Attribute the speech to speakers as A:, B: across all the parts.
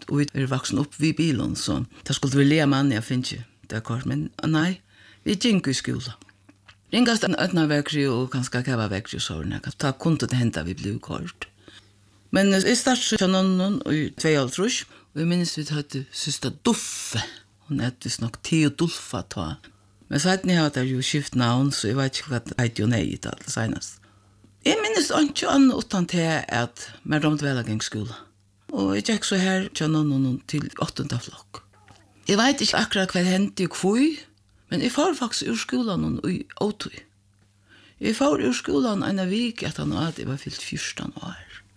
A: och vi vuxen upp vid bilen så det skulle vi lära man jag finns ju det kort men nej vi gick i skola. Ringast en öppna vägri och ganska kava vägri så när ta kunde det hända vi blev kort. Men i starten någon i 2 år och jag minns vi hade syster Duffe. Hon hette snart Theodulfa ta. Men så hade ni hade ju skift namn så jag vet inte vad det är nej det senast. Jag minns inte utan till att med de väl skola. Och jag gick så här någon till 8:e flock. Jag vet inte akkurat vad hände i kvui, men jag får faktiskt ur skolan i åtui. Jag får ur skolan en vik att han hade var fyllt 14 år.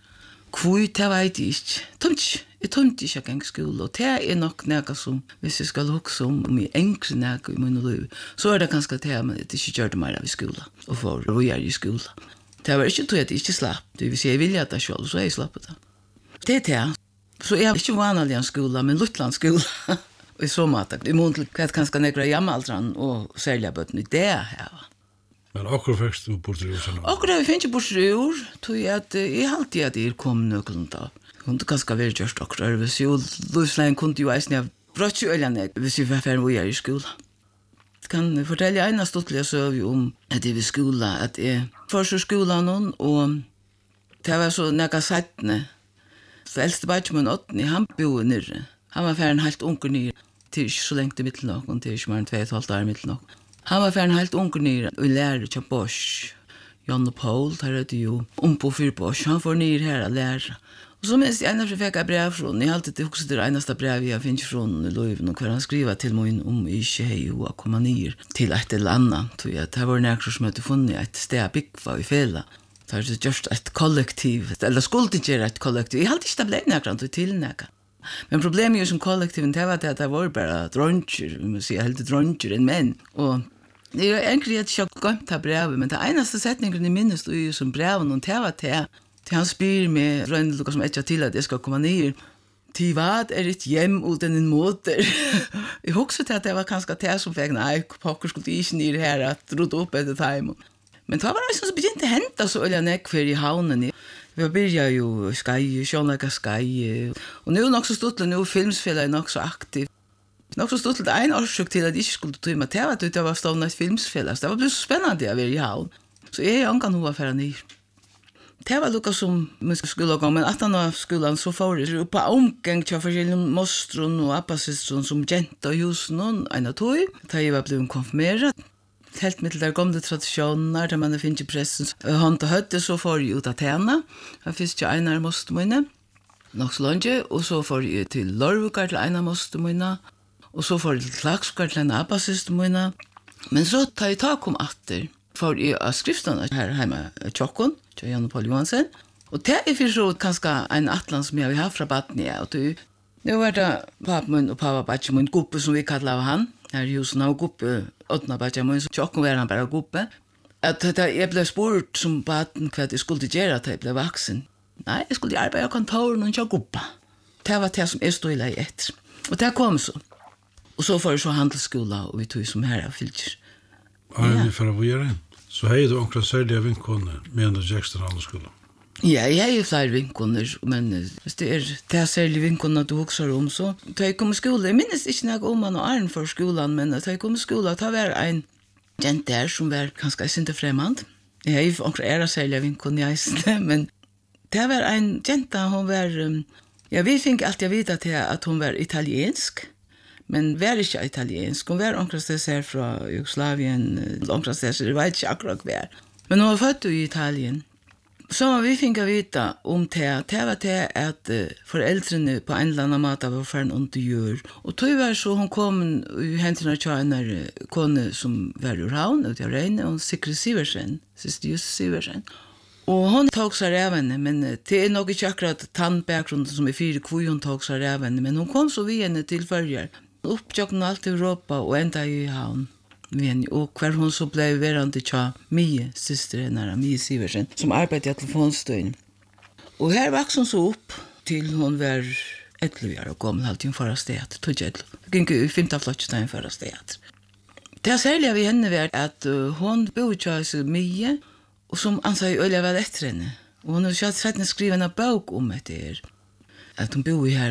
A: Kvui det vet jag inte. Jag tömte inte att gå skola, och det är nog något som, hvis jag ska huxa om i enkla något i min liv, så är det ganska det, men det inte gör det mer av i skola, och får vi är i skola. Det var inte att jag inte slapp, det vill säga jag vill att det själv, så jag slapp det. Det är det. Så jag är inte vanlig en skola, men Luttlands skola. Och i så mat, i mån till att ganska nekra jamaldran och sälja bötten i det här.
B: Men akkur fäkst du bort ur sen?
A: Akkur har vi finns bort ur, tog jag att jag alltid att det kom nöklen då. Kunde ganska väl just akkur, hvis ju Luslein kunde ju eisne brott ju öljan hvis vi var färdig vi är i skola. Jag kan fortälja en stortliga söv om att det är vid skola, att jag först skolan och det var så näka sättne. Så äldste barn 8 han bodde nere. Han var färdig helt ung nere till så länge i mitten och till mer än 2,5 år i mitten. Han var färdig helt ung nere och lärde till Bosch. Jan och Paul, där är det ju på 4 Bosch. Han får ner här och lära. Och så minns jag när fick jag brev från. Jag alltid också det enaste brev jag finns från Löven och han skriva till mig om inte hej och komma ner till ett eller annat. Tror jag det var några som hade funnit ett städ bygga i fälla. Det är just ett kollektiv, eller skulle inte göra ett kollektiv. Jag har alltid blivit nägrant till näka. Men problemet är ju som kollektiven, det var att det var bara droncher, vi måste säga helt droncher än män. Och det är egentligen att jag glömt att brevet, men det enaste sättningen i minnes är ju som breven, och det var till han spyr med rönnluka som ett till att det ska komma ner. Till vad är ett hem utan en motor? Jag också till att det var ganska det som fick, nej, pokker skulle inte ner här att rota upp ett time. Men det var liksom så begynte hända så öliga nekvar i havnen. Vi började ju skaj, sjönlägga skaj. Och nu är nog så stort, nu filmsfälla är nog så aktiv. Nog så stort en årsök till att jag inte skulle ta med det, att det var stående ett filmsfälla. Så det var blivit så spännande att vara i havn. Så jag ankan hon var färra ner. Det var lukka som man skulle gå, men att han av skolan så får det på omgång till forskjellige mostron och appasistron som jenta och husen och en av tog. Da jag var blivit konfirmerad. Helt med där gamla traditioner där man finns i pressen. Han hade så får ju ut att tjäna. Jag finns ju ena måste mina. Nog så länge och så får ju till Lorvukar till ena måste mina. Och så får till Klaxkar till en appasist mina. Men så tar jag tag om åter. För i skriften här hemma Tjockon, Jan Paul Johansen. Och det är för så ganska en atlan som jag har haft från Batnia. Och nu var det pappa och pappa Batjamun Guppe som vi kallar han. Här just nu Guppe, åtna Batjamun, så Tjockon var han bara Guppe. Att jag blev spurt som baten för att jag skulle göra att jag blev vuxen. Nej, jag skulle arbeta på kontoren och inte Guppe. Det var det som jag stod i ett. Och det kom så. Och så får jag så handelsskola och vi tog som här av filter.
B: Ja, för att vara så hej du onkla sälja vinkoner med den Jackson handelsskola.
A: Ja, jag är ju fler vinkoner, men det är sälja vinkoner du också om så. Då jag kom i skolan, jag minns inte när om man och Arn för skolan, men då jag kom i skolan, då var en gent där som var ganska inte främmande. Jag är ju onkla era sälja vinkoner, men det var en jenta, hon var, ja, vi fick alltid veta till att hon var italiensk. Men var inte italiensk. Hon var omkring här från Jugoslavien, omkring så det var inte akkurat var. Men hon var född i Italien. Så vi fick veta om det var det att föräldrarna på en eller annan mat var för en undergör. Och tyvärr så hon kom i händerna till en kone som var ur havn, ut i Reine, och Sigrid Siversen, syster just Siversen. Och hon tog sig rävene, men det är nog inte akkurat tandbakgrunden som är 4 kvui hon tog sig rävene, men hon kom så vid henne till följer. Upptjockna allt i Europa och ända i havn. Och kvar hon så blev verande tja Mie, syster henne, Mie Siversen, som arbetade i telefonstöjen. Och här växte hon så upp till hon var 11 år och gammal alltid i förra stedet. Det gick i 5:e flottstein förra stedet. Det särliga vid henne var att hon bodde tja Mie och som ansåg öliga väl efter henne. Och hon har sett henne skriva en bok om det här. Att hon bor här